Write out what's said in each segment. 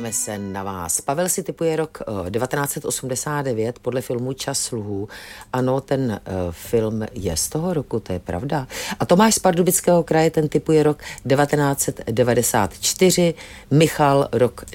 Vrhneme se na vás. Pavel si tipuje rok 1989 podle filmu Čas sluhů. Ano, ten film je z toho roku, to je pravda. A Tomáš z Pardubického kraje, ten tipuje rok 1994, Michal rok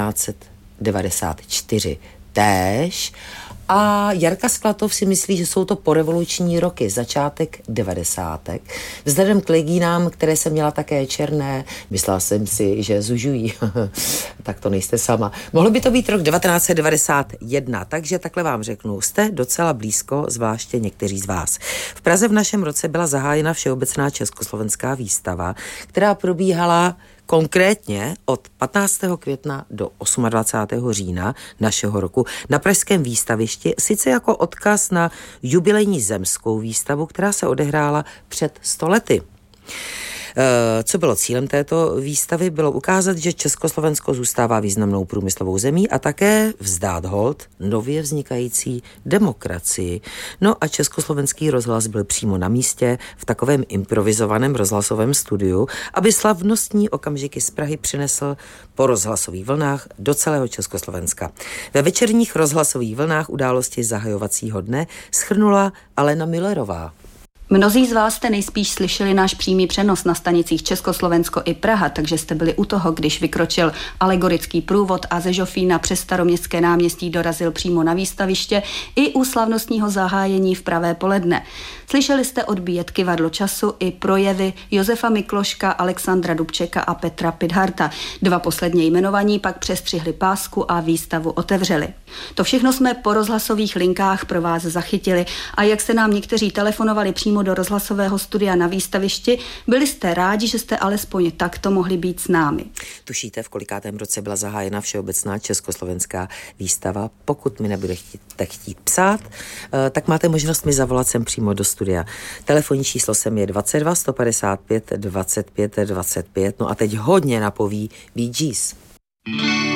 1994 též. A Jarka Sklatov si myslí, že jsou to porevoluční roky, začátek 90. Vzhledem k legínám, které jsem měla také černé, myslela jsem si, že zužují. Tak to nejste sama. Mohlo by to být rok 1991, takže takhle vám řeknu, jste docela blízko, zvláště někteří z vás. V Praze v našem roce byla zahájena Všeobecná československá výstava, která probíhala konkrétně od 15. května do 28. října našeho roku na pražském výstavišti, sice jako odkaz na jubilejní zemskou výstavu, která se odehrála před 100 lety. Co bylo cílem této výstavy? Bylo ukázat, že Československo zůstává významnou průmyslovou zemí a také vzdát hold nově vznikající demokracii. No a Československý rozhlas byl přímo na místě v takovém improvizovaném rozhlasovém studiu, aby slavnostní okamžiky z Prahy přinesl po rozhlasových vlnách do celého Československa. Ve večerních rozhlasových vlnách události zahajovacího dne shrnula Alena Millerová. Mnozí z vás jste nejspíš slyšeli náš přímý přenos na stanicích Československo i Praha, takže jste byli u toho, když vykročil alegorický průvod a ze Žofína přes Staroměstské náměstí dorazil přímo na výstaviště i u slavnostního zahájení v pravé poledne. Slyšeli jste odbíjet kyvadlo času i projevy Josefa Mikloška, Alexandra Dubčeka a Petra Pidharta. Dva posledně jmenovaní pak přestřihli pásku a výstavu otevřeli. To všechno jsme po rozhlasových linkách pro vás zachytili a jak jste nám někteří telefonovali přímo do rozhlasového studia na výstavišti, byli jste rádi, že jste alespoň takto mohli být s námi. Tušíte, v kolikátém roce byla zahájena Všeobecná československá výstava? Pokud mi nebudete chtít psát, tak máte možnost mi zavolat sem přímo do studia. Telefonní číslo sem je 22 155 25 25. No a teď hodně napoví Bee Gees.